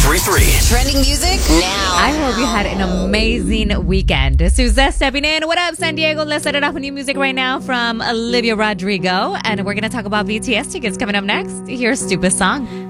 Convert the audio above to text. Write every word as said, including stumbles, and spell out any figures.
three three. Trending music now. I hope you had an amazing weekend. Suzette stepping in. What up, San Diego? Let's set it off with new music right now from Olivia Rodrigo. And we're going to talk about B T S tickets coming up next. Here's Stupid Song.